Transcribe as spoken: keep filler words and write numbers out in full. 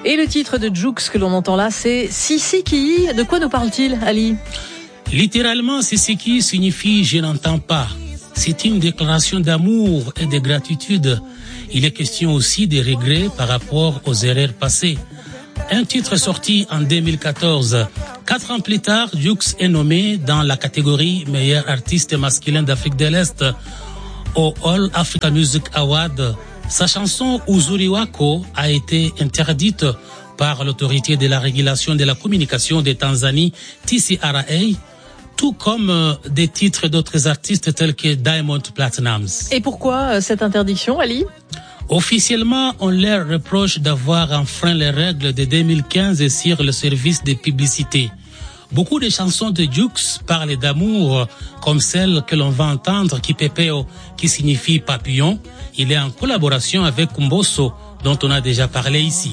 Et le titre de Jux que l'on entend là, c'est Sisiki. De quoi nous parle-t-il, Ali? Littéralement, Sisiki signifie « je n'entends pas ». C'est une déclaration d'amour et de gratitude. Il est question aussi des regrets par rapport aux erreurs passées. Un titre sorti en deux mille quatorze. Quatre ans plus tard, Jux est nommé dans la catégorie meilleur artiste masculin d'Afrique de l'Est au All Africa Music Award. Sa chanson Uzuri Wako a été interdite par l'autorité de la régulation de la communication de Tanzanie, T C R A, tout comme des titres d'autres artistes tels que Diamond Platnumz. Et pourquoi cette interdiction, Ali? Officiellement, on leur reproche d'avoir enfreint les règles de deux mille quinze sur le service de publicité. Beaucoup de chansons de Jux parlent d'amour, comme celle que l'on va entendre, Kipepeo, qui signifie papillon. Il est en collaboration avec Kumboso, dont on a déjà parlé ici.